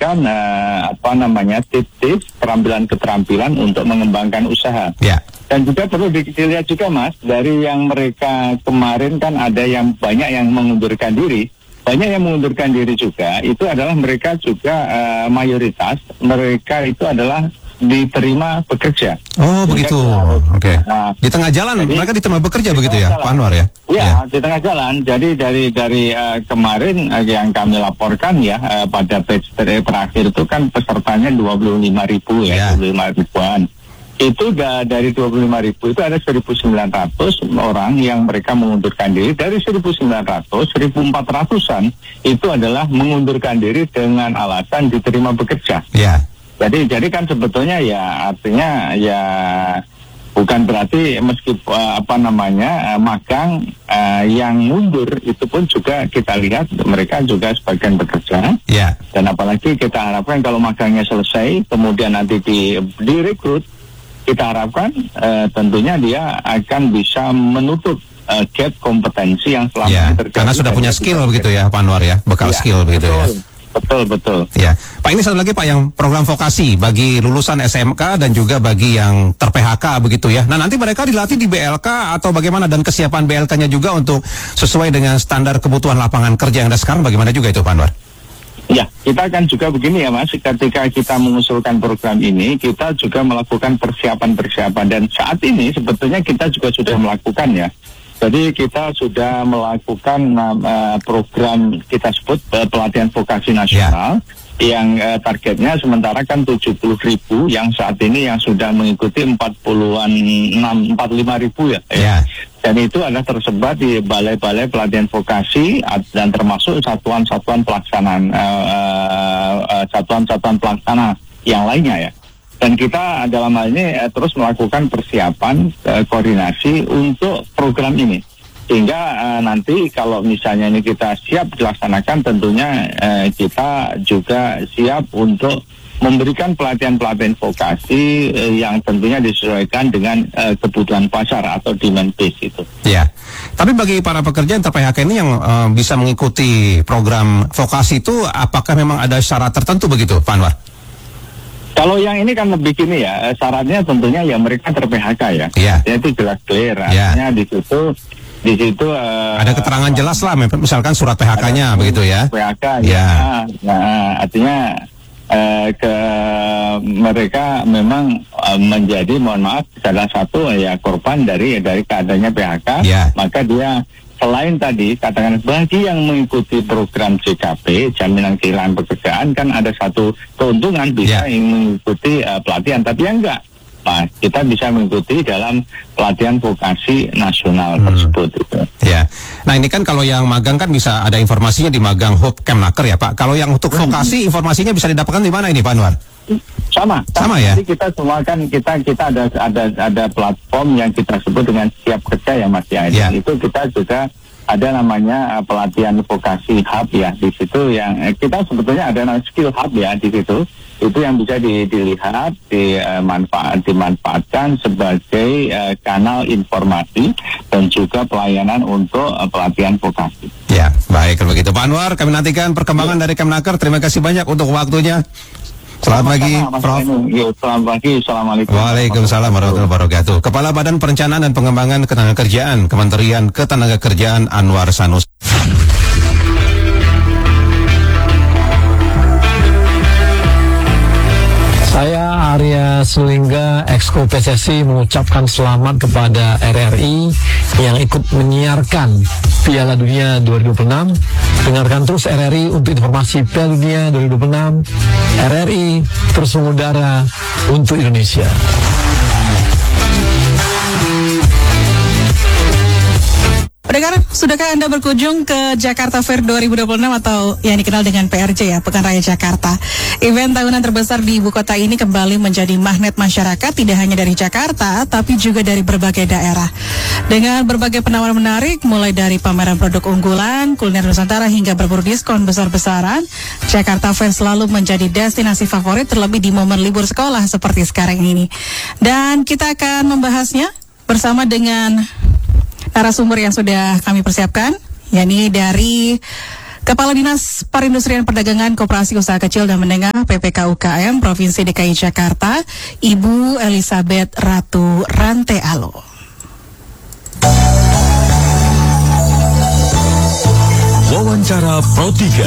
memberikan tips-tips keterampilan untuk mengembangkan usaha. Dan juga perlu dilihat juga Mas, dari yang mereka kemarin kan ada yang banyak yang mengundurkan diri. Banyak yang mengundurkan diri juga, itu adalah mereka juga mayoritas, mereka itu adalah diterima bekerja. Oh begitu, oke. Di tengah jalan, jadi, mereka diterima bekerja begitu ya, Pak Anwar ya? Iya, di tengah jalan. Jadi dari kemarin yang kami laporkan ya, pada batch terakhir itu kan pesertanya 25.000 ya, 25 ribuan. Itu dari 25.000 itu ada 1.900 orang yang mereka mengundurkan diri. Dari 1.900, 1.400-an itu adalah mengundurkan diri dengan alasan diterima bekerja. Jadi kan sebetulnya ya artinya ya bukan berarti meskipun magang yang mundur itu pun juga kita lihat mereka juga sebagian bekerja. Dan apalagi kita harapkan kalau magangnya selesai kemudian nanti direkrut, kita harapkan tentunya dia akan bisa menutup gap kompetensi yang selama ini terjadi. Karena sudah punya skill begitu ya Pak Anwar ya, bekal skill begitu ya. Betul. Ya, Pak, ini satu lagi Pak, yang program vokasi bagi lulusan SMK dan juga bagi yang ter-PHK begitu ya. Nah, nanti mereka dilatih di BLK atau bagaimana, dan kesiapan BLK-nya juga untuk sesuai dengan standar kebutuhan lapangan kerja yang ada sekarang, bagaimana juga itu Pak Anwar? Ya, kita kan juga begini ya Mas, ketika kita mengusulkan program ini, kita juga melakukan persiapan-persiapan, dan saat ini sebetulnya kita juga sudah melakukan ya. Jadi kita sudah melakukan program kita sebut pelatihan vokasi nasional yang targetnya sementara kan 70.000, yang saat ini yang sudah mengikuti 45.000 ya. Dan itu adalah tersebar di balai-balai pelatihan vokasi dan termasuk satuan-satuan pelaksana yang lainnya ya. Dan kita dalam hal ini terus melakukan persiapan koordinasi untuk program ini. Sehingga nanti kalau misalnya ini kita siap dilaksanakan, tentunya kita juga siap untuk memberikan pelatihan-pelatihan vokasi yang tentunya disesuaikan dengan kebutuhan pasar atau demand base itu. Ya, tapi bagi para pekerja yang ter-PHK ini yang bisa mengikuti program vokasi itu, apakah memang ada syarat tertentu begitu Pak Anwar? Kalau yang ini kan lebih gini ya, syaratnya tentunya ya mereka ter-PHK ya. Itu jelas clear, artinya di situ ada keterangan jelas lah, misalkan surat PHK-nya begitu ya. PHK nah artinya mereka memang menjadi, mohon maaf, salah satu ya korban dari keadaannya PHK, maka dia selain tadi katakan bagi yang mengikuti program JKP jaminan kehilangan pekerjaan kan ada satu keuntungan bisa mengikuti pelatihan, tapi yang enggak, nah kita bisa mengikuti dalam pelatihan vokasi nasional tersebut itu. Ya, nah ini kan kalau yang magang kan bisa ada informasinya di Magang Hub Kemnaker ya Pak. Kalau yang untuk vokasi informasinya bisa didapatkan di mana ini Pak Anwar? Sama ya. Jadi kita semua kan kita ada platform yang kita sebut dengan Siap Kerja ya Mas ya. Itu kita juga ada namanya pelatihan vokasi hub ya di situ, yang kita sebetulnya ada namanya skill hub ya di situ. Itu yang bisa dilihat, dimanfaatkan sebagai kanal informasi dan juga pelayanan untuk pelatihan vokasi. Ya, baik kalau begitu Pak Anwar, kami nantikan perkembangan dari Kemnaker. Terima kasih banyak untuk waktunya. Selamat pagi, Prof. Selamat pagi, Assalamualaikum. Waalaikumsalam warahmatullahi wabarakatuh. Kepala Badan Perencanaan dan Pengembangan Ketenagakerjaan, Kementerian Ketenagakerjaan Anwar Sanus. Saya Arya Sulingga, Exco PSSI, mengucapkan selamat kepada RRI yang ikut menyiarkan Piala Dunia 2026. Dengarkan terus RRI untuk informasi Piala Dunia 2026. RRI terus mengudara untuk Indonesia. Pendengar, sudahkah Anda berkunjung ke Jakarta Fair 2026 atau yang dikenal dengan PRJ ya, Pekan Raya Jakarta? Event tahunan terbesar di ibu kota ini kembali menjadi magnet masyarakat tidak hanya dari Jakarta, tapi juga dari berbagai daerah. Dengan berbagai penawaran menarik, mulai dari pameran produk unggulan, kuliner Nusantara hingga berburu diskon besar-besaran, Jakarta Fair selalu menjadi destinasi favorit terlebih di momen libur sekolah seperti sekarang ini. Dan kita akan membahasnya bersama dengan narasumber yang sudah kami persiapkan, yakni dari Kepala Dinas Perindustrian Perdagangan Koperasi Usaha Kecil dan Menengah PPK UKM Provinsi DKI Jakarta, Ibu Elizabeth Ratu Rantealo. Wawancara Pro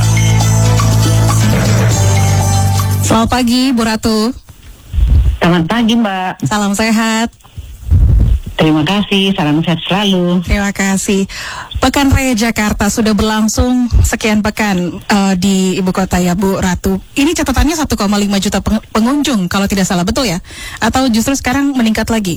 3. Selamat pagi, Bu Ratu. Selamat pagi, Mbak. Salam sehat. Terima kasih, salam sehat selalu. Terima kasih. Pekan Raya Jakarta sudah berlangsung sekian pekan di ibu kota ya, Bu Ratu. Ini catatannya 1,5 juta pengunjung kalau tidak salah, betul ya? Atau justru sekarang meningkat lagi?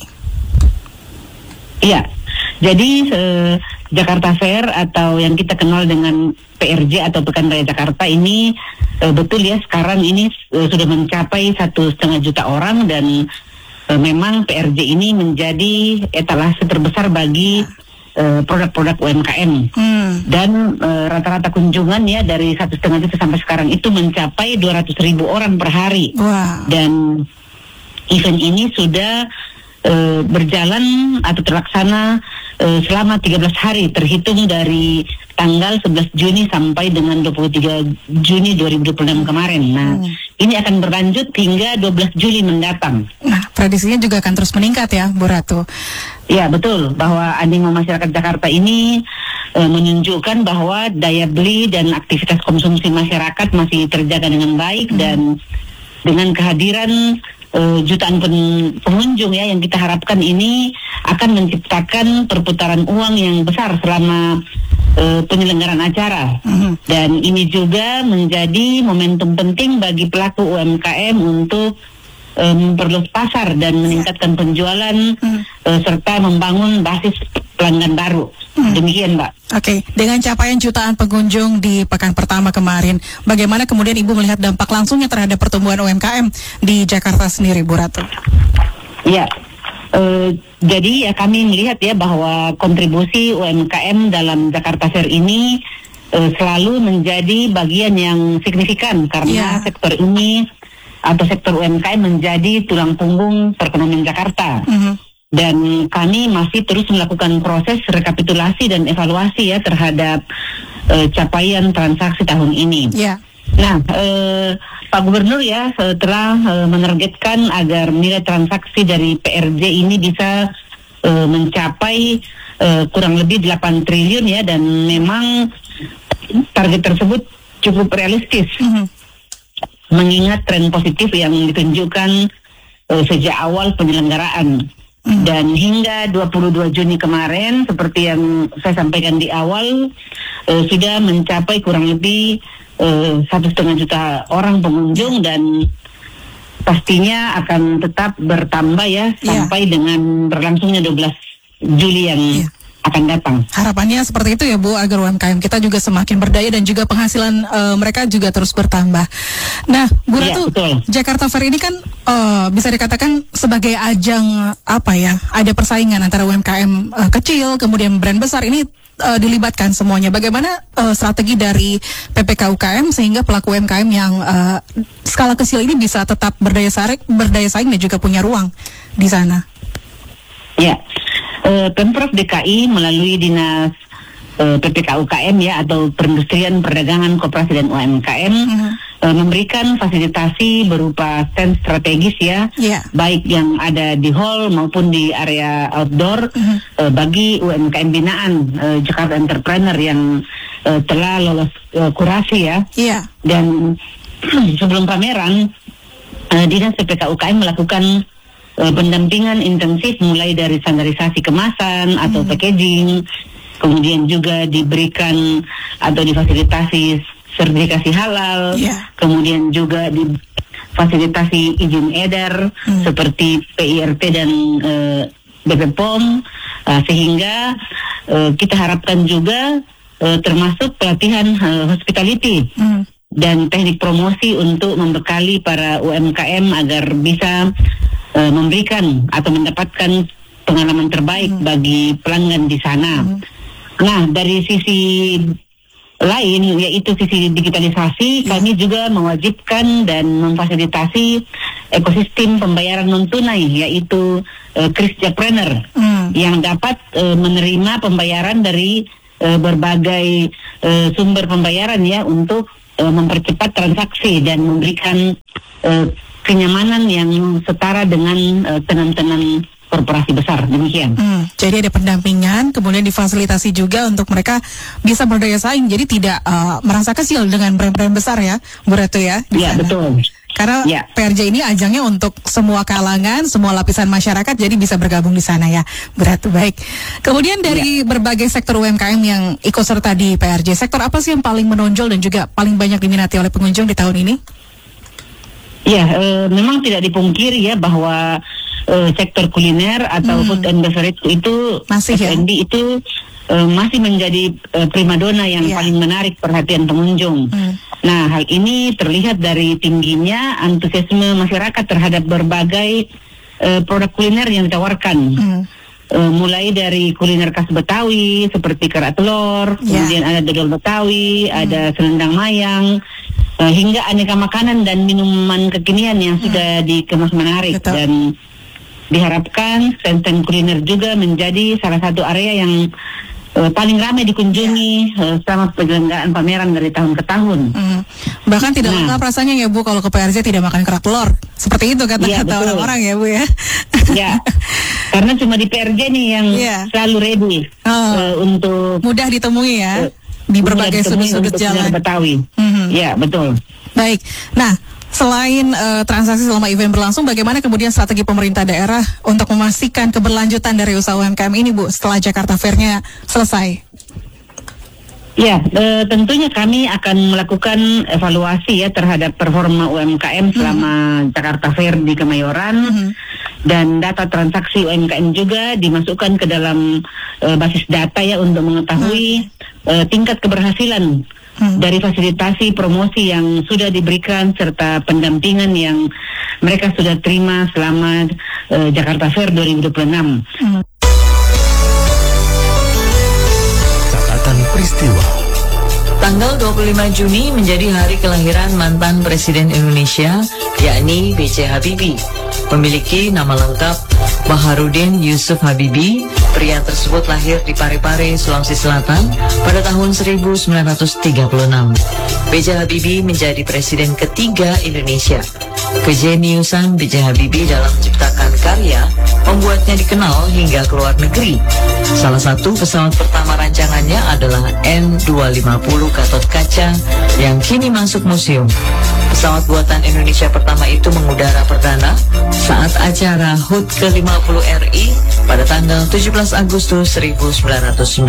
Iya, jadi Jakarta Fair atau yang kita kenal dengan PRJ atau Pekan Raya Jakarta ini betul ya, sekarang ini sudah mencapai 1,5 juta orang dan memang PRJ ini menjadi etalase terbesar bagi produk-produk UMKM dan rata-rata kunjungan ya dari 1,5 juta sampai sekarang itu mencapai 200.000 orang per hari. Wow. Dan event ini sudah berjalan atau terlaksana selama 13 hari terhitung dari tanggal 11 Juni sampai dengan 23 Juni 2026 kemarin. Nah, ini akan berlanjut hingga 12 Juli mendatang. Nah, prediksinya juga akan terus meningkat ya, Bu Ratu. Ya, betul. Bahwa animo masyarakat Jakarta ini menunjukkan bahwa daya beli dan aktivitas konsumsi masyarakat masih terjaga dengan baik dan dengan kehadiran jutaan pengunjung ya yang kita harapkan ini akan menciptakan perputaran uang yang besar selama penyelenggaraan acara. Dan ini juga menjadi momentum penting bagi pelaku UMKM untuk memperluas pasar dan meningkatkan penjualan serta membangun basis pelanggan baru. Demikian, Mbak. Oke, dengan capaian jutaan pengunjung di pekan pertama kemarin, bagaimana kemudian Ibu melihat dampak langsungnya terhadap pertumbuhan UMKM di Jakarta sendiri, Bu Ratu? Ya, jadi ya kami melihat ya bahwa kontribusi UMKM dalam Jakarta Fair ini selalu menjadi bagian yang signifikan karena sektor ini atau sektor UMKM menjadi tulang punggung perekonomian Jakarta. Dan kami masih terus melakukan proses rekapitulasi dan evaluasi ya terhadap capaian transaksi tahun ini. Nah, Pak Gubernur ya telah menargetkan agar nilai transaksi dari PRJ ini bisa mencapai kurang lebih 8 triliun ya, dan memang target tersebut cukup realistis. Mengingat tren positif yang ditunjukkan sejak awal penyelenggaraan. Dan hingga 22 Juni kemarin, seperti yang saya sampaikan di awal, sudah mencapai kurang lebih 1,5 juta orang pengunjung dan pastinya akan tetap bertambah ya sampai dengan berlangsungnya 12 Juli yang akan datang. Harapannya seperti itu ya, Bu, agar UMKM kita juga semakin berdaya dan juga penghasilan mereka juga terus bertambah. Nah, Bu Ratu, Jakarta Fair ini kan bisa dikatakan sebagai ajang apa ya? Ada persaingan antara UMKM kecil kemudian brand besar ini dilibatkan semuanya. Bagaimana strategi dari PPK UKM sehingga pelaku UMKM yang skala kecil ini bisa tetap berdaya saing dan juga punya ruang di sana? Ya. Pemprov DKI melalui Dinas PPK UKM ya atau Perindustrian Perdagangan Koperasi dan UMKM memberikan fasilitasi berupa stand strategis ya, baik yang ada di hall maupun di area outdoor bagi UMKM binaan Jakarta Entrepreneur yang telah lolos kurasi ya. Dan sebelum pameran Dinas PPK UKM melakukan pendampingan intensif mulai dari standarisasi kemasan atau packaging, kemudian juga diberikan atau difasilitasi sertifikasi halal, kemudian juga difasilitasi izin edar seperti PIRT dan BP POM, sehingga kita harapkan juga termasuk pelatihan hospitality dan teknik promosi untuk membekali para UMKM agar bisa memberikan atau mendapatkan pengalaman terbaik bagi pelanggan di sana. Nah, dari sisi lain yaitu sisi digitalisasi, kami juga mewajibkan dan memfasilitasi ekosistem pembayaran non tunai yaitu Kris Jackpreneur yang dapat menerima pembayaran dari berbagai sumber pembayaran ya untuk mempercepat transaksi dan memberikan kenyamanan yang setara dengan tenan-tenan korporasi besar, demikian. Jadi ada pendampingan, kemudian difasilitasi juga untuk mereka bisa berdaya saing, jadi tidak merasa kecil dengan brand-brand besar ya, Bu Ratu ya? Iya, betul. Karena PRJ ini ajangnya untuk semua kalangan, semua lapisan masyarakat, jadi bisa bergabung di sana ya, Bu Ratu. Baik. Kemudian dari berbagai sektor UMKM yang ikut serta di PRJ, sektor apa sih yang paling menonjol dan juga paling banyak diminati oleh pengunjung di tahun ini? Ya, memang tidak dipungkiri ya bahwa sektor kuliner atau food and beverage itu masih F&B itu masih menjadi primadona yang paling menarik perhatian pengunjung. Nah, hal ini terlihat dari tingginya antusiasme masyarakat terhadap berbagai produk kuliner yang ditawarkan. Mulai dari kuliner khas Betawi seperti kerak telur, kemudian ada dodol Betawi, ada selendang mayang, hingga aneka makanan dan minuman kekinian yang sudah dikemas menarik. Betul. Dan diharapkan stand-stand kuliner juga menjadi salah satu area yang paling ramai dikunjungi selama penyelenggaraan pameran dari tahun ke tahun. Bahkan tidak lengkap rasanya ya Bu kalau ke PRJ tidak makan kerak telur. Seperti itu kata-kata orang-orang ya Bu ya. Ya, karena cuma di PRJ nih yang selalu ready untuk mudah ditemui ya di berbagai sudut-sudut jalan Betawi. Ya, betul. Baik. Nah, selain transaksi selama event berlangsung, bagaimana kemudian strategi pemerintah daerah untuk memastikan keberlanjutan dari usaha UMKM ini, Bu, setelah Jakarta Fair-nya selesai? Ya, tentunya kami akan melakukan evaluasi ya terhadap performa UMKM selama Jakarta Fair di Kemayoran, dan data transaksi UMKM juga dimasukkan ke dalam basis data ya untuk mengetahui tingkat keberhasilan dari fasilitasi promosi yang sudah diberikan serta pendampingan yang mereka sudah terima selama Jakarta Fair 2026. Catatan peristiwa. Tanggal 25 Juni menjadi hari kelahiran mantan Presiden Indonesia, yakni B.J. Habibie. Memiliki nama lengkap Baharudin Yusuf Habibie. Pria tersebut lahir di Parepare, Sulawesi Selatan pada tahun 1936. B.J. Habibie menjadi presiden ketiga Indonesia. Kejeniusan B.J. Habibie dalam menciptakan karya membuatnya dikenal hingga ke luar negeri. Salah satu pesawat pertama rancangannya adalah N250 Gatot Kaca yang kini masuk museum. Pesawat buatan Indonesia pertama itu mengudara perdana saat acara HUT ke-50 RI pada tanggal 17 Agustus 1995.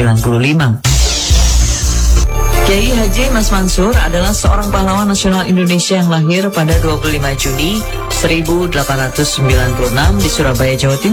Kiai Haji Mas Mansur adalah seorang pahlawan nasional Indonesia yang lahir pada 25 Juni 1896 di Surabaya, Jawa Timur.